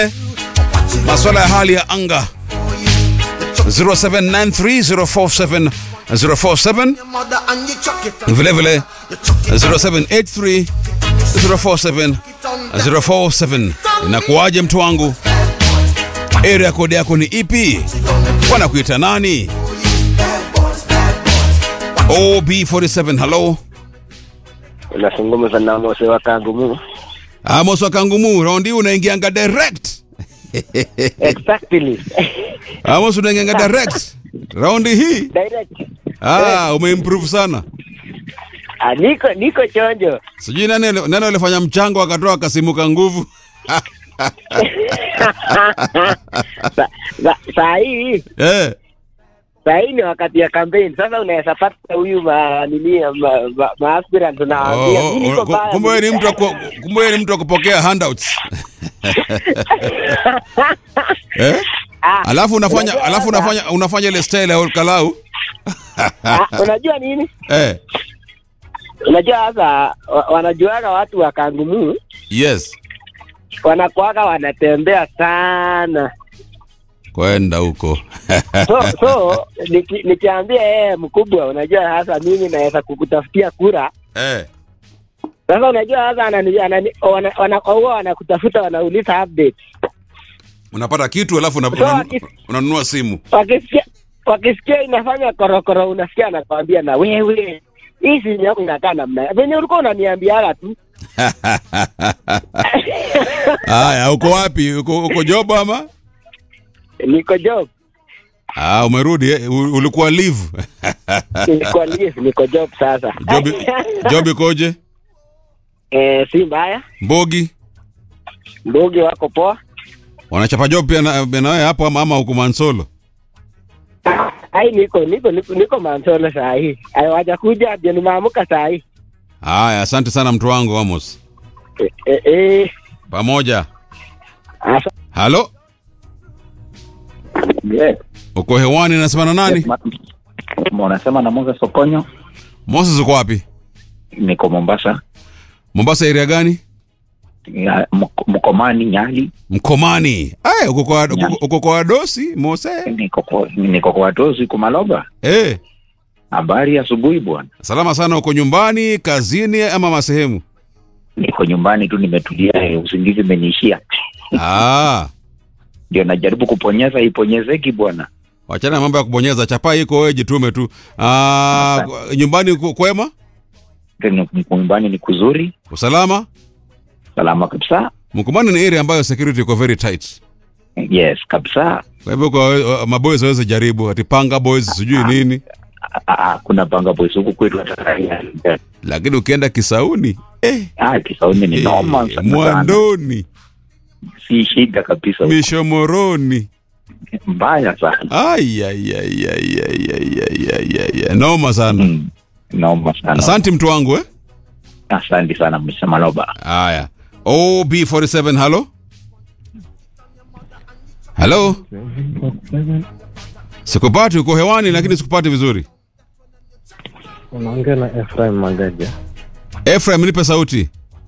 Masuala ya hali ya anga 0793047047 vile vile 0783047047. Inakuaje mtu wangu? Area code yako ni ipi? Wanakuita nani? OB47, hello. Unazungumza na Amos wa Kangumu. Amos wa Kangumu, raundi unaingianga direct. Exactly. Amos unaingianga direct. Raundi hii? Direct. Umeimprove sana. Niko chonjo. Sijui nani alifanya mchango akatoa akasimuka nguvu. Saa hii ni wakati ya campaign. Sasa unaweza pata huyu aspirant tunaambia kumbe wewe ni mtu wa kupokea handouts. Alafu unafanya ile style ya Kalau. Unajua nini? Unajua sasa wanajuaga watu wa Kangumu. Yes. Wanakuaga wanatembea sana kwenda huko. so nikiambia mkubwa, unajua hasa mimi naweza kukutafutia kura. Sasa unajua hasa wanakutafuta, wanauliza update. Unapata kitu alafu unanunua simu. Wakisikia inafanya korokoro, unasikia anakuambia na wewe hii simu yako inakaa namna. Venye ulikuwa unaniambiaga tu. Haya, uko wapi? Uko job ama? Niko job. Umerudi ulikuwa leave. Nilikuwa leave, niko job sasa. Job ikoje? Si mbaya. Mbogi wako poa. Wanachapa job pia na wewe hapo ama uko Mansolo? Niko Mansolo saa hii. Waja kuja ndio nimeamka saa hii. Haya, asante sana mtu wangu Amos. Pamoja. Halo? Yes. Uko hewani, nasema na nani? Unasema na Moses Sokonyo. Moses uko wapi? Niko Mombasa. Mombasa area gani? Mkomani, Nyali. Mkomani. Uko kwa Dosi, Mose? Niko kwa Dosi Kumaloba. Habari asubuhi bwana. Salama sana. Uko nyumbani, kazini ama masehemu? Niko nyumbani tu, nimetulia, usingizi umeniishia. Ndio najaribu kuponyeza iponyezeki bwana. Wachana mambo ya kubonyeza, chapa iko wewe jitume tu. Nyumbani kwema? Nyumbani ni kuzuri. Usalama? Salama kabisa. Mkomani ni area ambayo security iko very tight. Yes, kabisa. Kwa hivyo kwa maboys waweze jaribu, ati panga boys sijui nini. Kuna panga boys huku kwetu hata. Lakini ukienda Kisauni, Kisauni ni noma sana. Mwandoni. Si shida kabisa. Mishomoroni. Mbaya sana. Noma sana. Noma sana. Asante mtu wangu Asante sana Mr. Maloba. Haya. OB47, hello? Hello? Sikupati, uko hewani lakini sikupati vizuri. Unaongea na Ephraim Magaja. Ephraim, nipe sauti.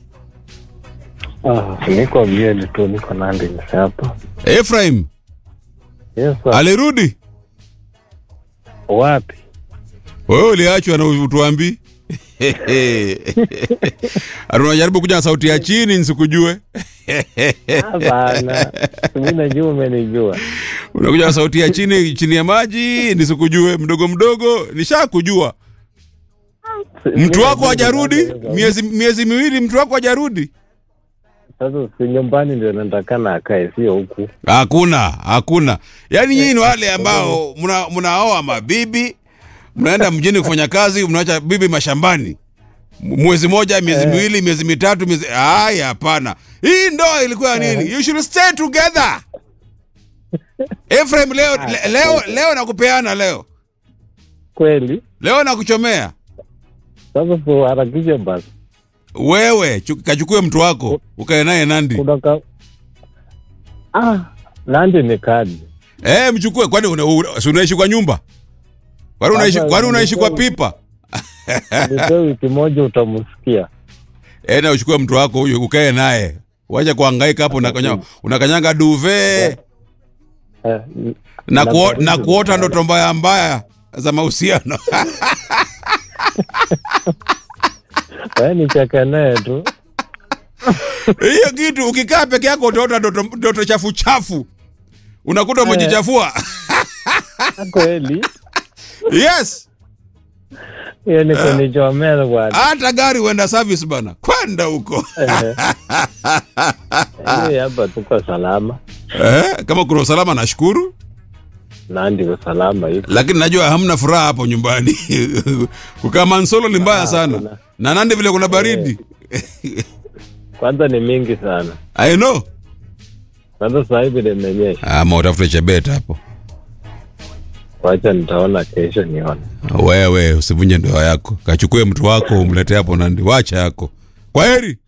Niko Bieli tu, niko Nandi hapa. Ephraim? Yes sir. Alirudi? Wapi? Wewe uliachwa na utuambi? Unajaribu kuja na sauti ya chini nisikujue. Hapana. Mimi najua umenijua. Unakuja na sauti ya chini ya maji nisikujue, mdogo nishakujua. Mtu wako hajarudi? Miezi miwili mtu wako hajarudi? Sasa si nyumbani ndio natakana akae, sio huku. Hakuna. Yaani nyinyi ni wale ambao mnaoa mabibi, mnaenda mjini kufanya kazi, mnaacha bibi mashambani. Mwezi moja, miezi miwili, miezi mitatu, hapana. Hii ndoa ilikuwa nini? You should stay together. Ephraim, leo nakupeana leo. Kweli? Leo nakuchomea. Sasa kwa harakisha basi. Wewe kachukue mtu wako ukae naye Nandi. Nandi ni kadi. Mchukue, kwani unaishi kwa nyumba? Kwani unaishi kwa pipa? Ndio wiki moja utamsikia. Na uchukue mtu wako huyo ukae naye. Wacha kuhangaika hapo unakanyanga duve. Na kuota ndoto mbaya za mahusiano. Ni chaka naye tu. Hiyo kitu ukikaa peke yako utaota ndoto chafu. Unakuta umejichafua. Kweli? Yes. Hiyo ni kunichomea bwana. Hata gari uenda service bana. Kwenda huko. Hapa tuko salama. Kama kuna usalama nashukuru. Na ndio salama hivi. Lakini najua hamna furaha hapo nyumbani. Kukaa Mansolo ni mbaya sana. Na Nandi vile kuna baridi. Kwanza ni mingi sana. I know. Kwanza sasa hivi nimenyesha. Utafute Chebet hapo. Wacha nitaona kesho nione. Wewe usivunje ndoa yako. Kachukue mtu wako umlete hapo Nandi. Wacha yako. Kwaheri.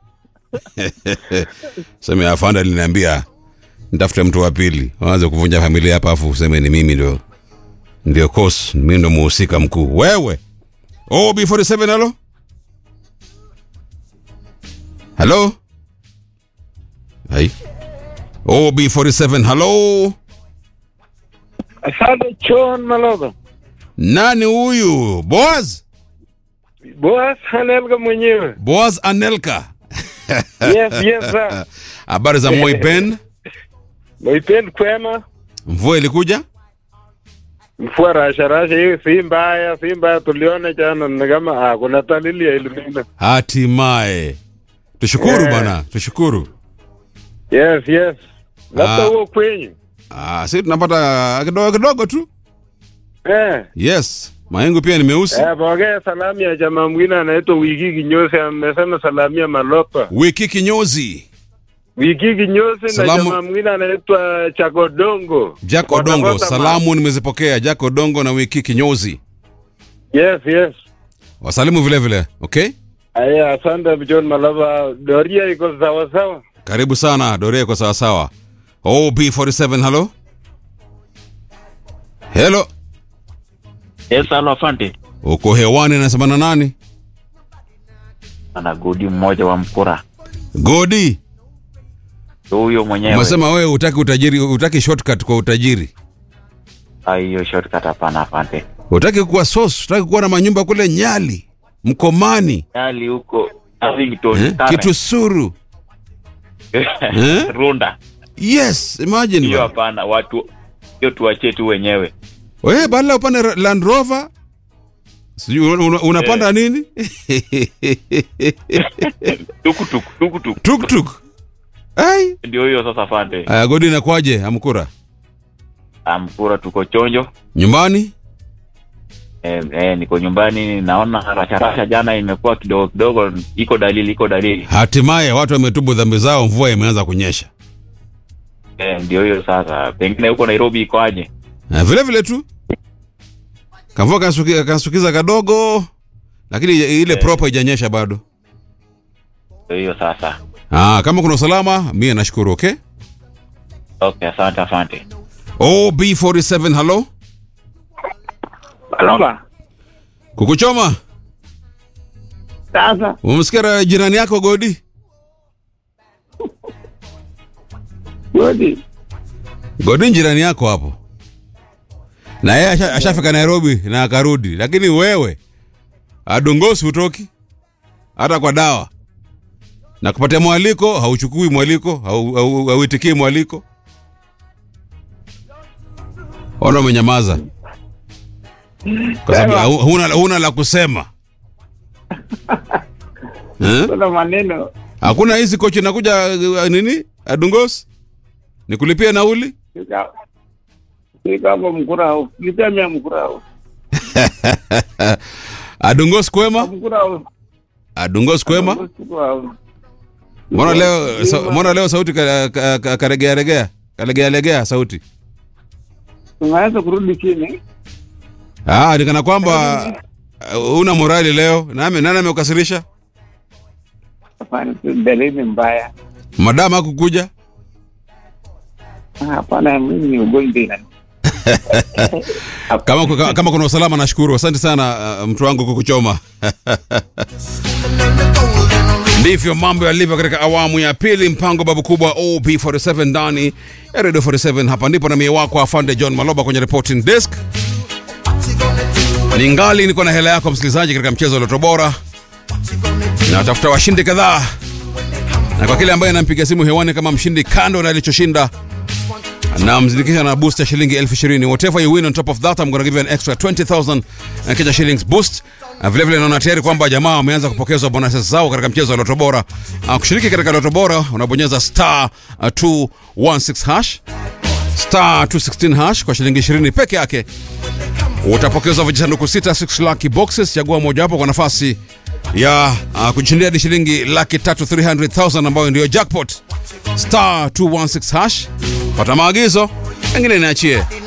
Sema afanda aliniambia nitafute mtu wa pili. Waanze kuvunja familia hapa afu useme ni mimi ndio course, mimi ndo muhusika mkuu. Wewe. B47 halo? Hello? Hai. B47 halo? Asante John Maloba. Nani huyu? Boaz Anelka mwenyewe. Boaz Anelka. Yes sir. Habari za Moipen? Moipen kwema. Mvua ilikuja? Mvua rasha hiyo si mbaya tuliona jana ni kama kuna dalili ya ilumina. Hatimaye. Tushukuru bana, tushukuru. Yes. Labda huo kwenye. Sisi tunapata kidogo tu. Yes. Mahengu pia ni meusi. Pokea salamu ya jamaa mwingine anaitwa Wiki Kinyozi, amesema salamu ya Malopa. Wiki Kinyozi na jamaa mwingine anaitwa Jack Odongo. Salamu nimezipokea Jack Odongo na Wiki Kinyozi. Yes. Wasalimu vile, okay? Asante John Malava. Doria iko sawa. Karibu sana, Doria iko sawa. B47 halo? Hello. Yes, halo afande. Uko hewani nasema na nani? Ana Godi mmoja wa Mkura. Godi? Huyo mwenyewe. Umesema wewe utaki shortcut kwa utajiri. Hiyo shortcut hapana afande. Utaki kuwa source, utaki kuwa na manyumba kule Nyali, Mkomani. Nyali huko, Avington, Kitusuru. Runda. Yes, imagine. Hiyo hapana, watu hiyo tuache tu wenyewe. Wewe bala upande Land Rover. Sijui unapanda nini? Tuk-tuk. Ai, ndio hiyo sasa afande. Godi inakwaje Amkura? Amkura tuko chonjo. Nyumbani? Niko nyumbani, naona harasha jana imekuwa kidogo iko dalili. Hatimaye watu wametubu dhambi zao, mvua imeanza kunyesha. Ndio hiyo sasa. Pengine huko Nairobi iko aje? Vile tu. Kamvua kasukiza kadogo, lakini ile proper haijanyesha bado. Ndio hiyo sasa. Kama kuna usalama, mimi nashukuru, okay? Okay, asante afande. B47 halo? Maloba. Kukuchoma? Sasa. Umesikia jirani yako Godi? Godi jirani yako hapo. Na yeye ashafika Nairobi na akarudi. Lakini wewe Adongosi hutoki hata kwa dawa. Na kupatia mwaliko, hauchukui mwaliko, hauitikii mwaliko. Ona umenyamaza. Kwa sababu huna la kusema. Kuna maneno. Hakuna hizi kochi nakuja nini? Adongosi? Nikulipia nauli? Kama Mkurao, nitamia Mkurao. Adongosi kwema? Adongosi kwema? Mbona leo sauti karegea sauti? Tunaanza kurudi chini. Nikana kwamba una morali leo. Nani amekukasirisha? Hapana, dalili mbaya. Madama hakukuja? Hapana, mimi ni ugonjwa. Kama kuna usalama nashukuru. Asante sana mtu wangu kukuchoma. Ndivyo mambo yalivyo katika awamu ya pili, mpango babu kubwa OB47 ndani ya Radio 47. Hapa ndipo na mie wako afande John Maloba kwenye reporting desk. Ningali niko na hela yako msikilizaji katika mchezo wa Loto Bora, na tafuta washindi kadhaa, na kwa kile ambaye anampiga simu hewani kama mshindi kando na alichoshinda, na mzindikisha na boost ya shilingi 20,000. Whatever you win on top of that, I'm going to give you an extra 20,000 Kenya shillings boost. Vile vile naona tayari kwamba jamaa wameanza kupokezwa bonuses zao katika mchezo wa Loto Bora. Kushiriki katika Loto Bora unabonyeza star 216 hash, star 216 hash kwa shilingi 20 peke yake. Utapokezwa vijisanduku 6 lucky boxes, chagua moja hapo kwa nafasi ya kujishindia hadi shilingi 300,000 ambayo ndio jackpot. Star 216 hash. Pata maagizo, mengine niachie.